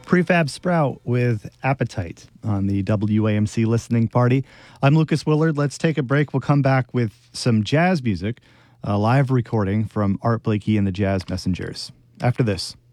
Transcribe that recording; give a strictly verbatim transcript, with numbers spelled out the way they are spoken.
Prefab Sprout with Appetite on the W A M C Listening Party. I'm Lucas Willard. Let's take a break. We'll come back with some jazz music, a live recording from Art Blakey and the Jazz Messengers. After this.